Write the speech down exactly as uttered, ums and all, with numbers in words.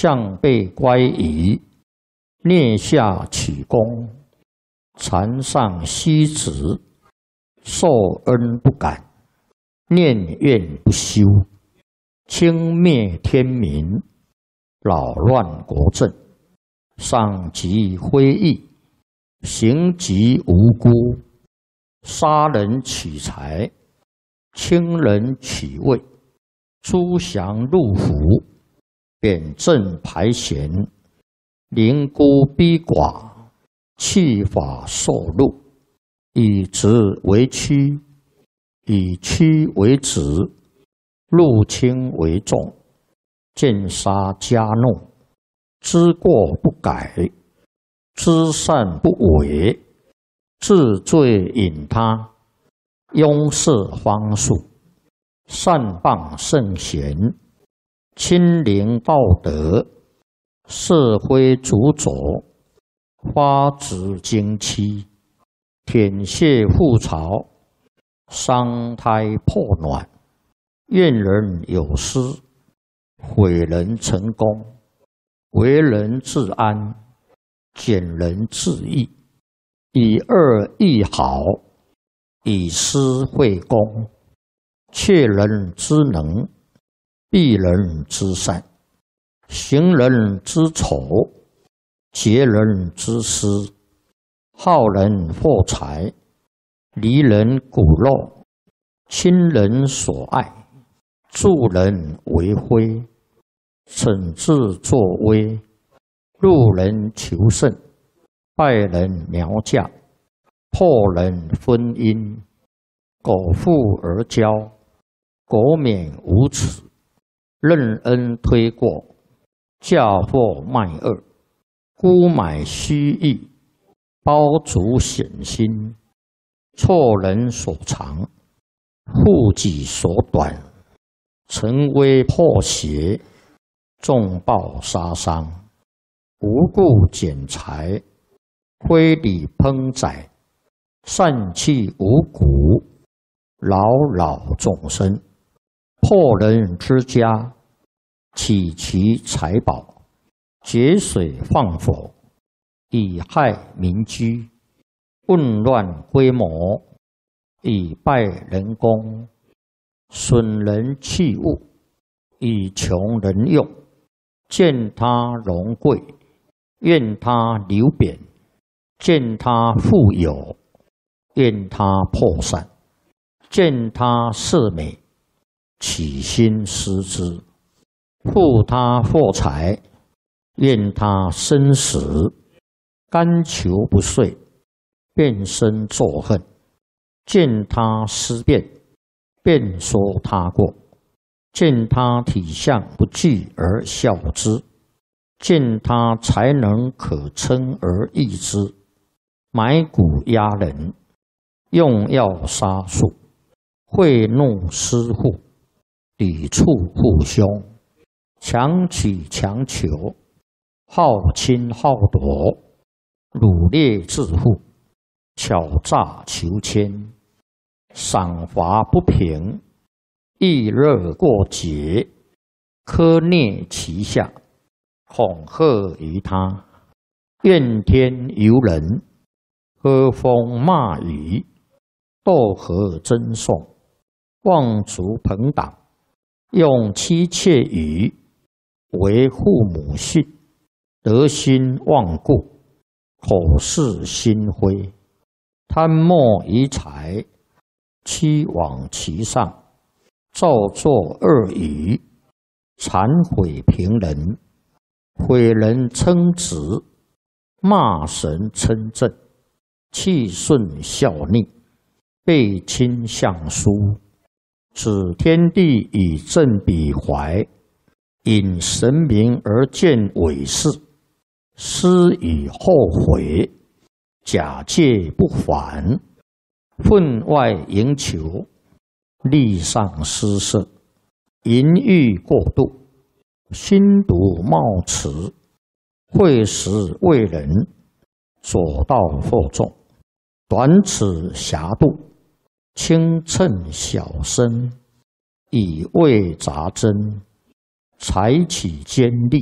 向背乖仪，蹑下取功，禅上息止，受恩不感，念怨不休，轻灭天民，扰乱国政，伤及非义，刑及无辜，杀人取财，轻人取位，诸降入府，贬正排贤，凌孤逼寡，弃法受禄，以直为屈，以屈为直，入轻为重，见杀加怒，知过不改，知善不为，治罪引他，庸事方术，善谤圣贤，亲临道德，是非主佐，发指经期，舔血覆巢，伤胎破卵，怨人有失，毁人成功，为人自安，减人自义，以恶易好，以私会公，窃人之能，避人之善，行人之丑，劫人之私，好人获财，离人骨肉，亲人所爱，助人为非，惩治作威，入人求胜，败人苗嫁，破人婚姻，苟富而骄，苟免无耻，任恩推过，嫁祸卖恶，沽买虚意，包足险心，错人所长，护己所短，陈威破邪，重暴杀伤，无故减财，非礼烹宰，散弃五谷，扰扰众生，破人之家，起其财宝，节水放火，以害民居，混乱规模，以败人功，损人器物，以穷人用，见他荣贵，怨他流贬，见他富有，怨他破散，见他色美，起心失之，负他获财，怨他生死，甘求不遂，变身作恨，见他思变，便说他过，见他体相不具而笑之，见他才能可称而易之，买骨压人，用药杀术，贿赂私户，抵触父兄，强取强求，好侵好夺，掳掠致富，巧诈求迁，赏罚不平，易热过节，苛虐其下，恐吓于他，怨天尤人，喝风骂雨，斗河争讼，妄族朋党，用妻妾语，为父母训，德心忘故，口是心非，贪墨于财，欺罔其上，造作恶语，谄毁平人，毁人称职，骂神称正，气顺效逆，背亲相疏，指天地以正彼怀，引神明而见伪事，思以后悔，假借不还，分外营求，力上失色，淫欲过度，心毒冒迟，会时为人，左道惑众，短尺狭度，轻称小身，以为杂真，采取奸利，